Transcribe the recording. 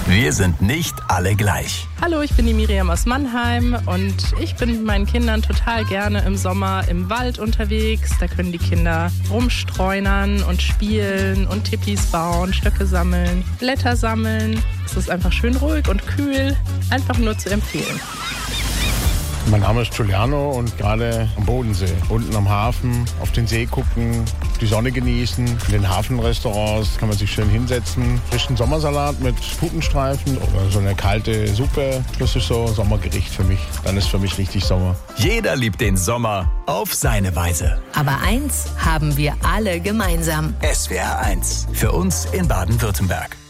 Wir sind nicht alle gleich. Hallo, ich bin die Miriam aus Mannheim und ich bin mit meinen Kindern total gerne im Sommer im Wald unterwegs. Da können die Kinder rumstreunern und spielen und Tippis bauen, Stöcke sammeln, Blätter sammeln. Es ist einfach schön ruhig und kühl, einfach nur zu empfehlen. Mein Name ist Giuliano und gerade am Bodensee, unten am Hafen, auf den See gucken, die Sonne genießen. In den Hafenrestaurants kann man sich schön hinsetzen, frischen Sommersalat mit Putenstreifen oder so eine kalte Suppe. Das ist so Sommergericht für mich. Dann ist für mich richtig Sommer. Jeder liebt den Sommer auf seine Weise. Aber eins haben wir alle gemeinsam. SWR 1. Für uns in Baden-Württemberg.